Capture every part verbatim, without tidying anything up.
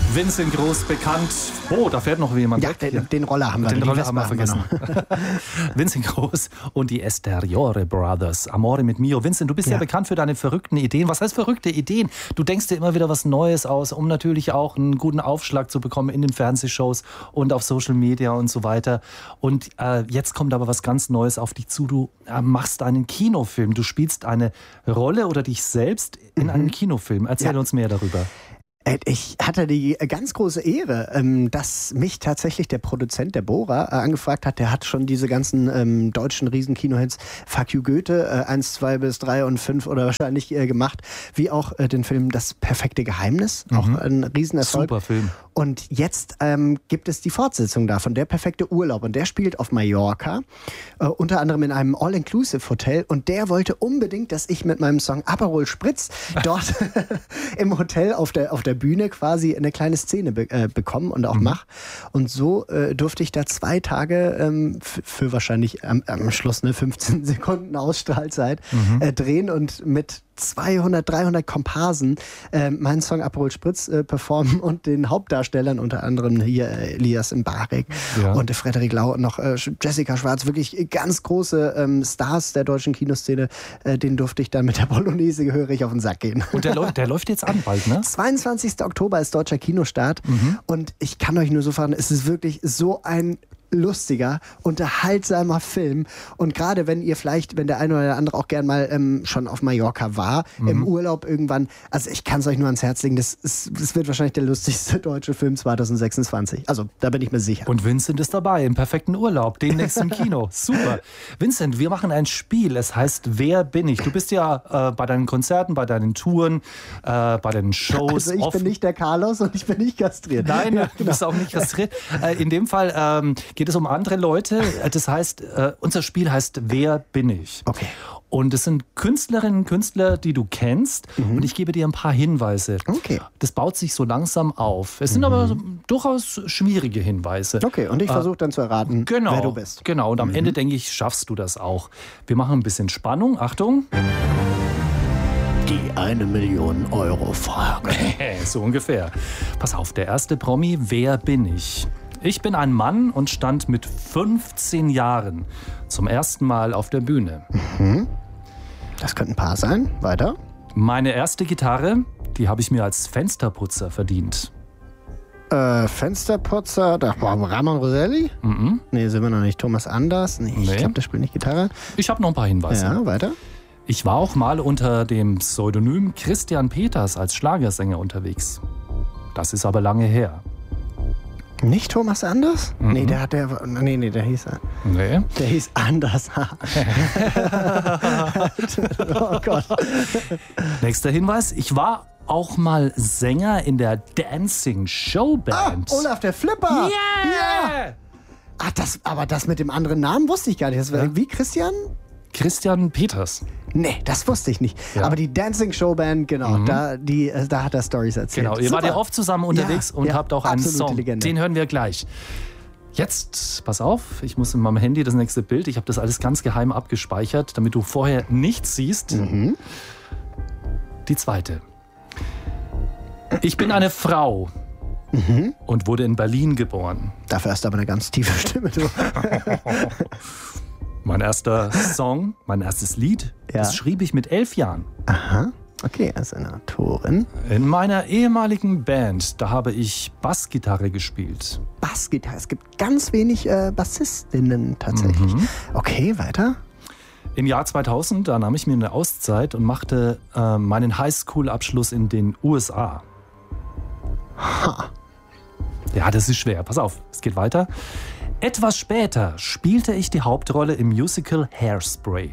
Vincent Groß bekannt. Oh, da fährt noch jemand ja, weg. Den, den Roller haben wir. Den die Roller haben wir Vespa vergessen. Vincent Groß und die Esteriore Brothers. Amore mit Mio. Vincent, du bist ja. ja bekannt für deine verrückten Ideen. Was heißt verrückte Ideen? Du denkst dir immer wieder was Neues aus, um natürlich auch einen guten Aufschlag zu bekommen in den Fernsehshows und auf Social Media und so weiter. Und äh, jetzt kommt aber was ganz Neues auf dich zu. Du äh, machst einen Kinofilm. Du spielst eine Rolle oder dich selbst in mhm. einem Kinofilm. Erzähl ja. uns mehr darüber. Ich hatte die ganz große Ehre, dass mich tatsächlich der Produzent, der Bohrer, angefragt hat. Der hat schon diese ganzen ähm, deutschen Riesenkinohits Fuck You Goethe, eins, zwei bis drei und fünf oder wahrscheinlich äh, gemacht, wie auch äh, den Film Das perfekte Geheimnis, mhm. auch ein Riesenerfolg. Super Film. Und jetzt ähm, gibt es die Fortsetzung davon, Der perfekte Urlaub. Und der spielt auf Mallorca, äh, unter anderem in einem All-Inclusive-Hotel. Und der wollte unbedingt, dass ich mit meinem Song Aperol Spritz dort im Hotel auf der, auf der Bühne quasi eine kleine Szene be- äh, bekomme und auch mhm. mache. Und so äh, durfte ich da zwei Tage ähm, f- für wahrscheinlich am, am Schluss eine fünfzehn Sekunden Ausstrahlzeit mhm. äh, drehen und mit zweihundert, dreihundert Komparsen äh, meinen Song Aperol Spritz äh, performen und den Hauptdarstellern, unter anderem hier äh, Elias Mbarek ja. und äh, Frederik Lau und noch äh, Jessica Schwarz, wirklich ganz große ähm, Stars der deutschen Kinoszene, äh, den durfte ich dann mit der Polonaise gehörig auf den Sack gehen. Und der, läuft, der läuft jetzt an bald, ne? zweiundzwanzigster Oktober ist deutscher Kinostart mhm. und ich kann euch nur so fragen, es ist wirklich so ein lustiger, unterhaltsamer Film. Und gerade wenn ihr vielleicht, wenn der eine oder der andere auch gern mal ähm, schon auf Mallorca war, mhm. im Urlaub irgendwann, also ich kann es euch nur ans Herz legen, das, ist, das wird wahrscheinlich der lustigste deutsche Film zwanzig sechsundzwanzig. Also da bin ich mir sicher. Und Vincent ist dabei im perfekten Urlaub, demnächst im Kino. Super. Vincent, wir machen ein Spiel. Es heißt Wer bin ich? Du bist ja äh, bei deinen Konzerten, bei deinen Touren, äh, bei deinen Shows. Also ich bin nicht der Carlos und ich bin nicht kastriert. Nein, ja, du genau. bist auch nicht kastriert. Äh, in dem Fall ähm, geht es um andere Leute. Das heißt, äh, unser Spiel heißt Wer bin ich? Okay. Und es sind Künstlerinnen und Künstler, die du kennst. Mhm. Und ich gebe dir ein paar Hinweise. Okay. Das baut sich so langsam auf. Es sind mhm. aber durchaus schwierige Hinweise. Okay, und ich versuche dann zu erraten, genau, wer du bist. Genau, und am mhm. Ende, denke ich, schaffst du das auch. Wir machen ein bisschen Spannung. Achtung. Die eine Million Euro Frage. So ungefähr. Pass auf, der erste Promi, wer bin ich? Ich bin ein Mann und stand mit fünfzehn Jahren zum ersten Mal auf der Bühne. Mhm. Das könnte ein Paar sein. Weiter. Meine erste Gitarre, die habe ich mir als Fensterputzer verdient. Äh, Fensterputzer, da war Ramon Roselli? Mhm. Nee, sind wir noch nicht. Thomas Anders? Nee, ich Nee. glaube, der spielt nicht Gitarre. Ich habe noch ein paar Hinweise. Ja, weiter. Ich war auch mal unter dem Pseudonym Christian Peters als Schlagersänger unterwegs. Das ist aber lange her. Nicht Thomas Anders? Mhm. Nee, der hat der. Nee, nee, der hieß er. Nee. Der hieß Anders. Oh Gott. Nächster Hinweis. Ich war auch mal Sänger in der Dancing Showband. Ah, Olaf der Flipper! Yeah! Ja! Ach, das, aber das mit dem anderen Namen wusste ich gar nicht. Das war Ja. wie Christian? Christian Peters. Nee, das wusste ich nicht. Ja. Aber die Dancing Showband, genau, mhm. da, die, da hat er Storys erzählt. Genau, ihr Super. wart ja oft zusammen unterwegs Ja, und ja, habt auch einen absolute Song. Legende. Den hören wir gleich. Jetzt, pass auf, ich muss in meinem Handy das nächste Bild. Ich habe das alles ganz geheim abgespeichert, damit du vorher nichts siehst. Mhm. Die zweite. Ich bin eine Frau Mhm. und wurde in Berlin geboren. Dafür hast du aber eine ganz tiefe Stimme, du. Mein erster Song, mein erstes Lied, Ja. das schrieb ich mit elf Jahren. Aha. Okay, also eine Autorin. In meiner ehemaligen Band, da habe ich Bassgitarre gespielt. Bassgitarre. Es gibt ganz wenig äh, Bassistinnen tatsächlich. Mhm. Okay, weiter. Im Jahr zweitausend, da nahm ich mir eine Auszeit und machte äh, meinen Highschool-Abschluss in den U S A. Ha. Ja, das ist schwer. Pass auf, es geht weiter. Etwas später spielte ich die Hauptrolle im Musical Hairspray.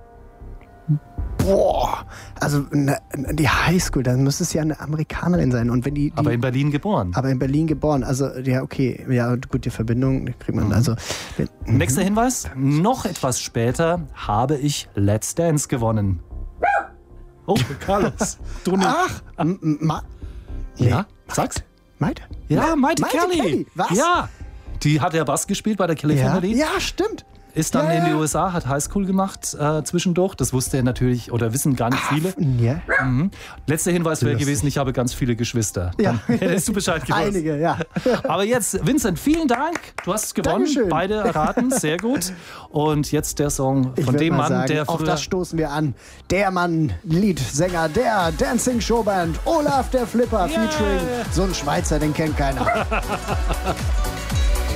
Boah, also ne, die Highschool, dann müsste es ja eine Amerikanerin sein. Und wenn die, die, Aber in Berlin geboren. aber in Berlin geboren. Also ja, okay, ja gut, die Verbindung die kriegt man. Mhm. Also wenn, mhm. Nächster Hinweis. Noch etwas später habe ich Let's Dance gewonnen. Oh, Carlos. Du nicht. Ach, m- m- ma, Ja, sag's. Maite? Ja, Maite, Maite Kelly. Kelly, was? Ja. Die hat ja Bass gespielt bei der Kelly Ja, Family. ja, stimmt. ist dann Ja, in die ja. U S A, hat Highschool gemacht äh, zwischendurch. Das wusste er natürlich oder wissen gar nicht viele. Ja. Mhm. Letzter Hinweis wäre Lustig. gewesen, ich habe ganz viele Geschwister. Ja. Dann hättest du Bescheid gewusst. Einige, ja. Aber jetzt, Vincent, vielen Dank. Du hast gewonnen. Dankeschön. Beide erraten. Sehr gut. Und jetzt der Song Ich von würd dem mal Mann, sagen, der auf früher... das stoßen wir an. Der Mann, Leadsänger der Dancing Showband, Olaf der Flipper, Yeah. featuring so ein Schweizer, den kennt keiner.